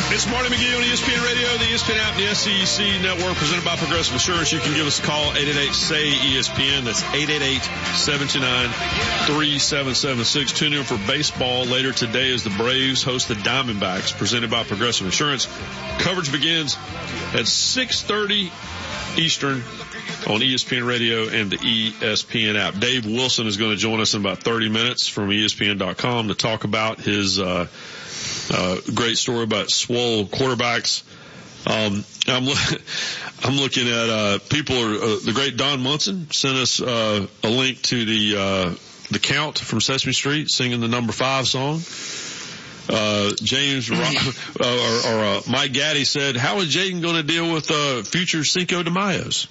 It's Marty McGee on ESPN Radio, the ESPN app, and the SEC Network, presented by Progressive Insurance. You can give us a call, 888-SAY-ESPN. That's 888-729-3776. Tune in for baseball later today as the Braves host the Diamondbacks, presented by Progressive Insurance. Coverage begins at 6:30 Eastern on ESPN Radio and the ESPN app. Dave Wilson is going to join us in about 30 minutes from ESPN.com to talk about his great story about swole quarterbacks. I'm looking at the great Don Munson sent us a link to the Count from Sesame Street singing the number 5 song. James Mike Gaddy said, how is Jaden going to deal with future Cinco de Mayos?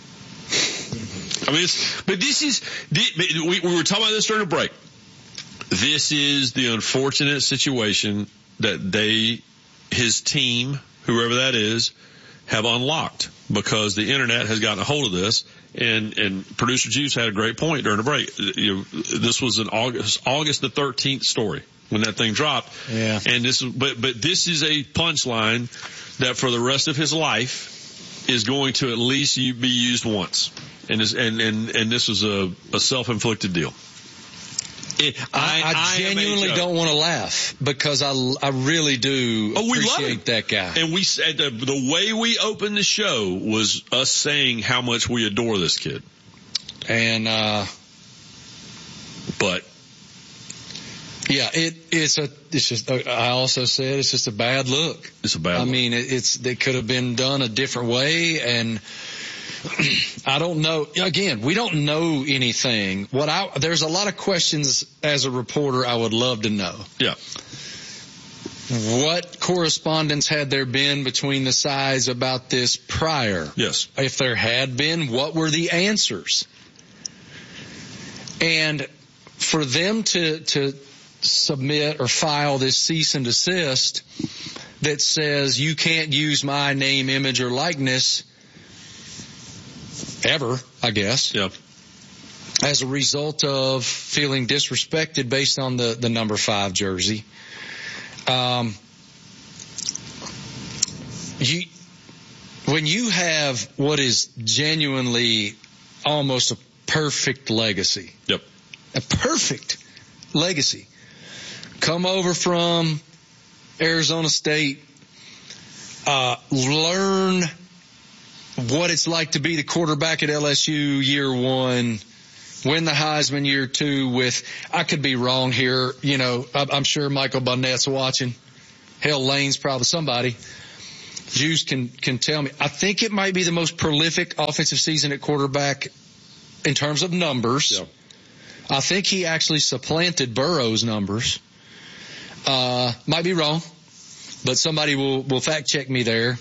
I mean, we were talking about this during the break. This is the unfortunate situation that his team, whoever that is, have unlocked because the internet has gotten a hold of this. And producer Juice had a great point during the break. This was an August the 13th story when that thing dropped. Yeah. And but this is a punchline that for the rest of his life is going to at least be used once. And this was a self-inflicted deal. I genuinely don't want to laugh because I really do appreciate that guy. And we said the way we opened the show was us saying how much we adore this kid. And but yeah, it's just I also said it's just a bad look. It's a bad look. I mean, it could have been done a different way, and I don't know. Again, we don't know anything. There's a lot of questions as a reporter I would love to know. Yeah. What correspondence had there been between the sides about this prior? Yes. If there had been, what were the answers? And for them to submit or file this cease and desist that says you can't use my name, image, or likeness ever, I guess. Yeah. As a result of feeling disrespected based on the number 5 jersey. When you have what is genuinely almost a perfect legacy. Yep. A perfect legacy. Come over from Arizona State, learn what it's like to be the quarterback at LSU year 1, win the Heisman year 2 with, I could be wrong here, I'm sure Michael Bunnett's watching. Hell, Lane's probably somebody. Juice can tell me. I think it might be the most prolific offensive season at quarterback in terms of numbers. Yeah. I think he actually supplanted Burrow's numbers. Might be wrong, but somebody will fact check me there.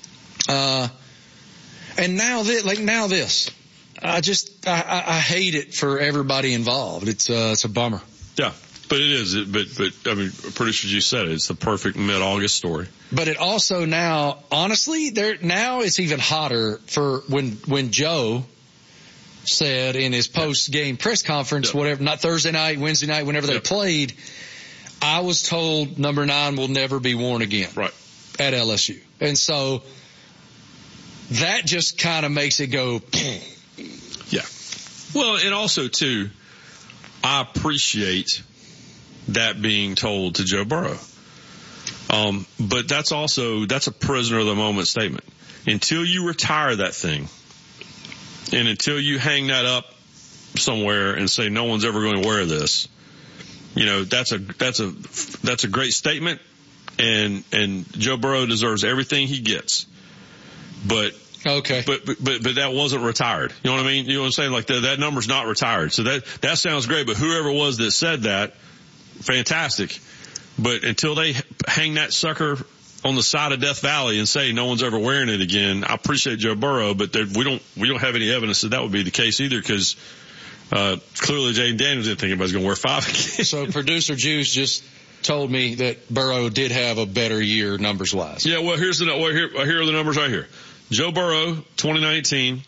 And now this, I hate it for everybody involved. It's a bummer. Yeah, but it is. But I mean, producer, you said it. It's the perfect mid-August story. But it also now, honestly, now it's even hotter for when Joe said in his post-game press conference, whatever, not Thursday night, Wednesday night, whenever they played, I was told number 9 will never be worn again. Right. At LSU. And so that just kind of makes it go. Yeah. Well, and also, too, I appreciate that being told to Joe Burrow. But that's a prisoner of the moment statement. Until you retire that thing, and until you hang that up somewhere and say no one's ever going to wear this, that's a great statement, and Joe Burrow deserves everything he gets. But okay. But that wasn't retired. You know what I mean? You know what I'm saying? Like that number's not retired. So that sounds great, but whoever it was that said that, fantastic. But until they hang that sucker on the side of Death Valley and say no one's ever wearing it again, I appreciate Joe Burrow, but we don't have any evidence that would be the case either, because clearly Jaden Daniels didn't think anybody's going to wear 5 again. So producer Juice just told me that Burrow did have a better year numbers wise. Yeah, well here are the numbers right here. Joe Burrow, 2019,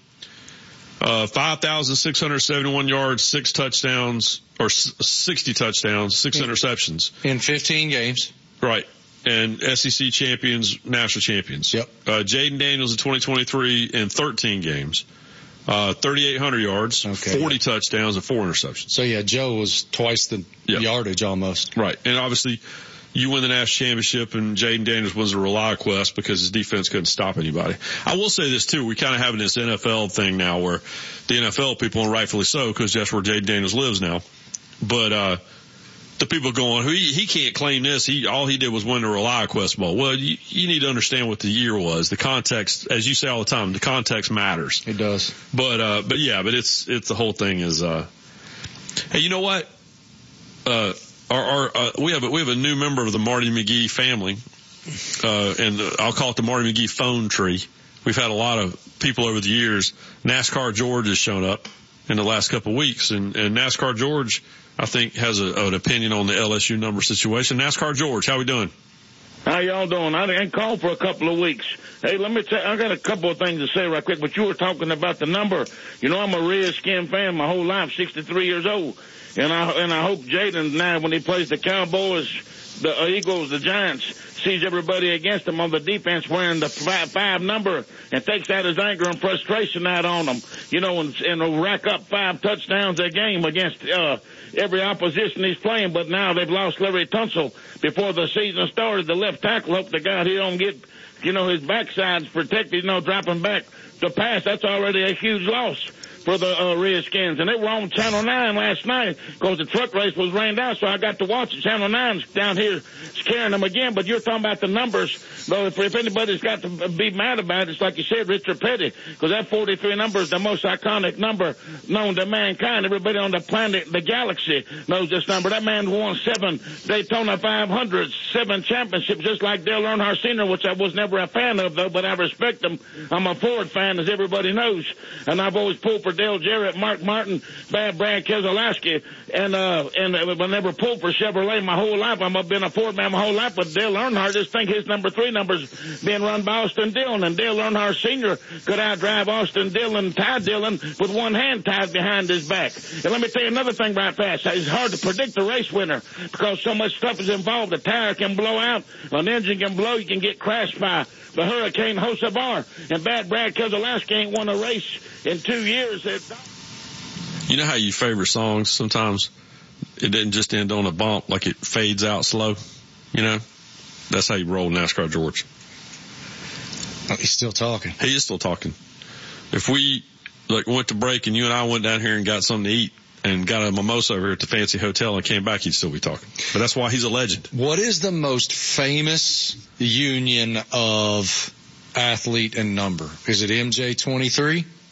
5,671 yards, 6 touchdowns, or 60 touchdowns, 6 interceptions. In 15 games. Right. and SEC champions, national champions. Yep. Jaden Daniels in 2023 in 13 games. 3,800 yards, 40 touchdowns, and 4 interceptions. So, yeah, Joe was twice the yardage almost. Right. And obviously, you win the national championship, and Jaden Daniels was a ReliQuest because his defense couldn't stop anybody. I will say this, too. We kind of have this NFL thing now where the NFL people, and rightfully so, because that's where Jaden Daniels lives now. But the people going, he can't claim this. All he did was win the ReliQuest Bowl. Well, you need to understand what the year was. The context, as you say all the time, the context matters. It does. But it's the whole thing is, hey, you know what? We have a new member of the Marty McGee family, and I'll call it the Marty McGee phone tree. We've had a lot of people over the years. NASCAR George has shown up in the last couple of weeks, and NASCAR George, I think, has an opinion on the LSU number situation. NASCAR George, how we doing? How y'all doing? I ain't called for a couple of weeks. Hey, let me tell you, I got a couple of things to say right quick, but you were talking about the number. You know, I'm a Redskin fan my whole life, 63 years old. And I hope Jaden now, when he plays the Cowboys, the Eagles, the Giants, sees everybody against him on the defense wearing the 5 number and takes out his anger and frustration out on them, you know, and rack up 5 touchdowns a game against every opposition he's playing. But now they've lost Larry Tunsil before the season started. The left tackle, hope to God he don't get, you know, his backside's protected, you know, dropping back to pass. That's already a huge loss for the Redskins. And they were on Channel 9 last night because the truck race was rained out, so I got to watch it. Channel 9's down here scaring them again. But you're talking about the numbers, though. If anybody's got to be mad about it, it's like you said, Richard Petty, because that 43 number is the most iconic number known to mankind. Everybody on the planet, the galaxy, knows this number. That man won 7 Daytona 500s, 7 championships, just like Dale Earnhardt Sr., which I was never a fan of, though, but I respect him. I'm a Ford fan, as everybody knows, and I've always pulled for Dale Jarrett, Mark Martin, Brad Keselowski, and I never pulled for Chevrolet my whole life. I've been a Ford man my whole life, but Dale Earnhardt, just think his number 3 number's being run by Austin Dillon, and Dale Earnhardt Sr. could outdrive Austin Dillon, Ty Dillon, with one hand tied behind his back. And let me tell you another thing right fast. It's hard to predict the race winner because so much stuff is involved. A tire can blow out, an engine can blow, you can get crashed by the Hurricane Hocevar, and Brad Keselowski ain't won a race in 2 years. You know how you favor songs sometimes? It didn't just end on a bump, like it fades out slow, you know? That's how you roll NASCAR George. Oh, he's still talking. He is still talking. If we went to break and you and I went down here and got something to eat and got a mimosa over here at the fancy hotel and came back, he'd still be talking. But that's why he's a legend. What is the most famous union of athlete and number? Is it MJ 23?